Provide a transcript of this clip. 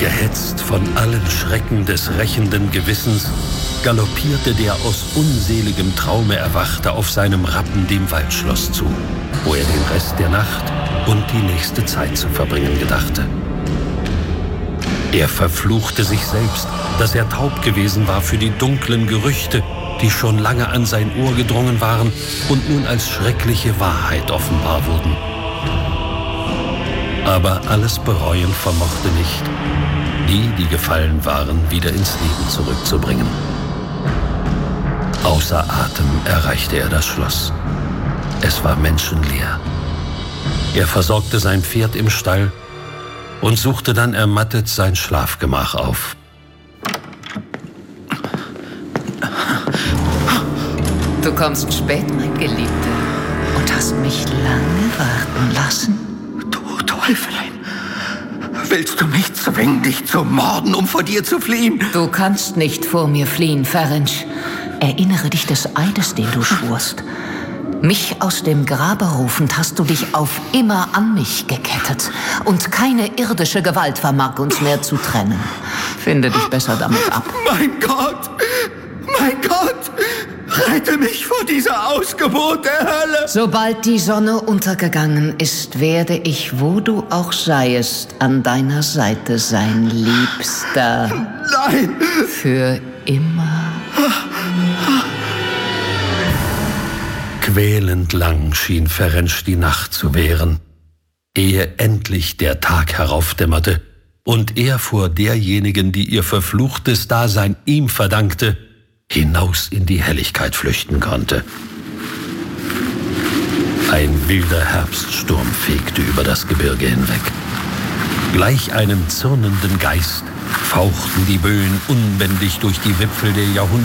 Gehetzt von allen Schrecken des rächenden Gewissens, galoppierte der aus unseligem Traume Erwachte auf seinem Rappen dem Waldschloss zu, wo er den Rest der Nacht und die nächste Zeit zu verbringen gedachte. Er verfluchte sich selbst, dass er taub gewesen war für die dunklen Gerüchte, die schon lange an sein Ohr gedrungen waren und nun als schreckliche Wahrheit offenbar wurden. Aber alles bereuen vermochte nicht, die gefallen waren, wieder ins Leben zurückzubringen. Außer Atem erreichte er das Schloss. Es war menschenleer. Er versorgte sein Pferd im Stall und suchte dann ermattet sein Schlafgemach auf. Du kommst spät, mein Geliebter, und hast mich lange warten lassen. Du Teufelin! Willst du mich zwingen, dich zu morden, um vor dir zu fliehen? Du kannst nicht vor mir fliehen, Ferenc. Erinnere dich des Eides, den du schwurst. Mich aus dem Grabe rufend hast du dich auf immer an mich gekettet. Und keine irdische Gewalt vermag uns mehr zu trennen. Finde dich besser damit ab. Mein Gott! Mein Gott! Rette mich vor dieser Ausgeburt der Hölle! Sobald die Sonne untergegangen ist, werde ich, wo du auch seiest, an deiner Seite sein, Liebster. Nein! Für immer. Quälend lang schien Ferenc die Nacht zu währen, ehe endlich der Tag heraufdämmerte und er vor derjenigen, die ihr verfluchtes Dasein ihm verdankte, hinaus in die Helligkeit flüchten konnte. Ein wilder Herbststurm fegte über das Gebirge hinweg. Gleich einem zürnenden Geist fauchten die Böen unbändig durch die Wipfel der Jahrhunderte